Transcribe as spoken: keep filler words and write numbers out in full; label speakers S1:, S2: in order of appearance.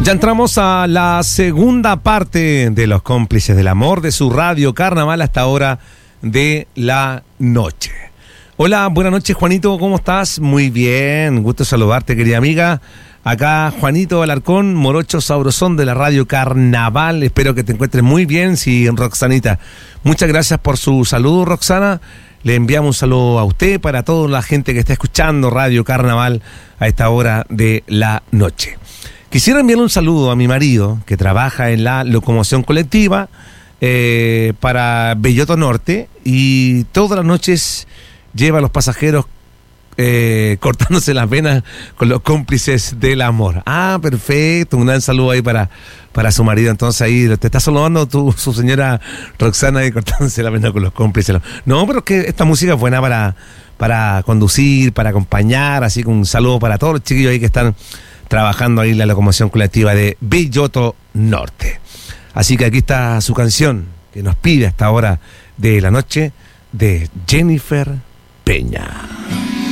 S1: Ya entramos a la segunda parte de Los Cómplices del Amor de su Radio Carnaval hasta ahora de la noche. Hola, buenas noches, Juanito, ¿cómo estás? Muy bien, gusto saludarte, querida amiga. Acá Juanito Alarcón, morocho sabrosón de la Radio Carnaval. Espero que te encuentres muy bien, sí, Roxanita. Muchas gracias por su saludo, Roxana. Le enviamos un saludo a usted, para toda la gente que está escuchando Radio Carnaval a esta hora de la noche. Quisiera enviarle un saludo a mi marido, que trabaja en la locomoción colectiva eh, para Belloto Norte, y todas las noches lleva a los pasajeros eh, cortándose las venas con Los Cómplices del Amor. Ah, perfecto, un gran saludo ahí para, para su marido. Entonces ahí te está saludando tu, su señora Roxana, y cortándose la vena con Los Cómplices del Amor. No, pero es que esta música es buena para, para conducir, para acompañar, así que un saludo para todos los chiquillos ahí que están trabajando ahí en la locomoción colectiva de Belloto Norte. Así que aquí está su canción que nos pide a esta hora de la noche, de Jennifer Peña.